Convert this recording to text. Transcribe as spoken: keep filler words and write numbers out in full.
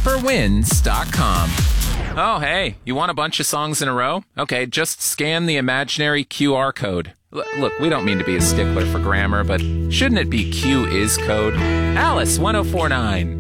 casper wins dot com. Oh, hey, you want a bunch of songs in a row? Okay, just scan the imaginary Q R code. L- look, we don't mean to be a stickler for grammar, but shouldn't it be Q is code? Alice one oh four nine.